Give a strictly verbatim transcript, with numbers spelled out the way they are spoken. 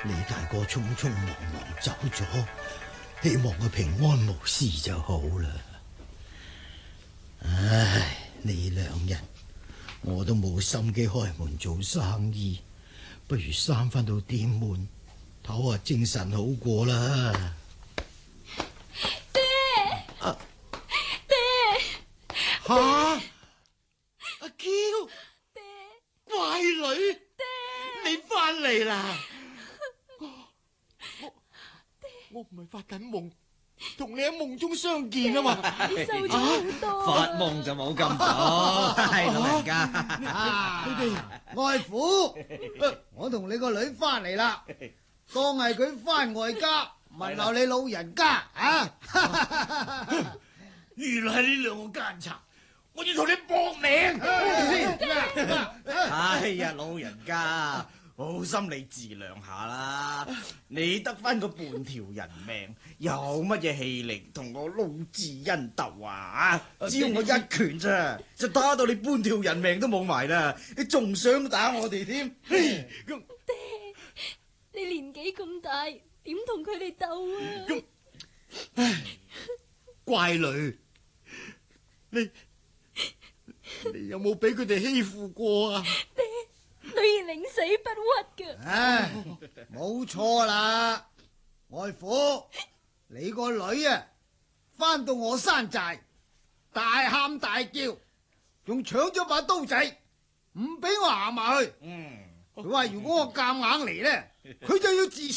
李大哥匆匆忙忙走咗，希望佢平安無事就好啦。唉，呢兩日我都冇心機開門做生意，不如閂翻到店門，唞下精神好過啦。 爹， 啊、 爹， 吓！阿嬌， 爹， 乖女， 爹， 你翻嚟啦！我唔係發緊夢，同你喺夢中相見啊嘛！ 你瘦咗好多。 發夢就冇咁好，係老人家。 啊，你哋外父，我同你個女翻嚟啦，當係佢翻外家問候你老人家啊！ 原來係呢兩個奸賊，我要同你搏命！ 哎呀，老人家，好心你自量下啦！你得翻個半條人命，有乜嘢氣力同我魯智恩鬥啊？只要我一拳咋，就打到你半條人命都冇埋啦！你仲想打我哋添？ 爹，你年紀咁大，點同佢哋鬥啊？ 唉，乖女，你你有冇俾佢哋欺負過啊？ 爹，女兒寧死不屈㗎。 唉，冇錯啦，外父，你個女啊，翻到我山寨，大喊大叫，仲搶咗把刀仔，唔俾我行埋去。 嗯， 佢話如果我夾硬嚟呢，佢就要自